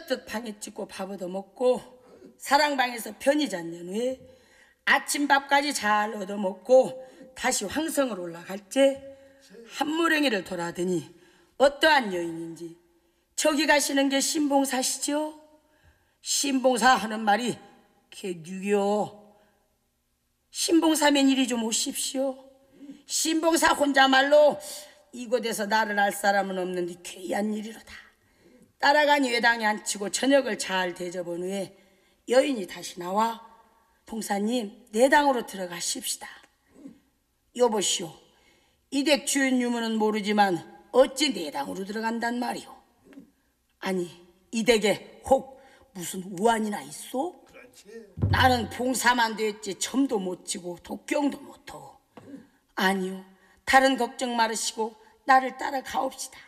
시럽듯 방에 찍고 밥 얻어 먹고 사랑방에서 편히 잤는 후에 아침밥까지 잘 얻어 먹고 다시 황성을 올라갈지 한무랭이를 돌아더니 어떠한 여인인지 저기 가시는 게 신봉사시죠? 신봉사 하는 말이 개뉴요. 신봉사면 이리 좀 오십시오. 신봉사 혼자말로 이곳에서 나를 알 사람은 없는데 괴이한 일이로다. 따라가니 외당에 앉히고 저녁을 잘 대접한 후에 여인이 다시 나와 봉사님 내당으로 들어가십시다. 여보시오, 이댁 주인 유무는 모르지만 어찌 내당으로 들어간단 말이오? 아니 이 댁에 혹 무슨 우환이나 있소? 나는 봉사만 됐지 점도 못 치고 독경도 못하고. 아니요, 다른 걱정 말으시고 나를 따라가옵시다.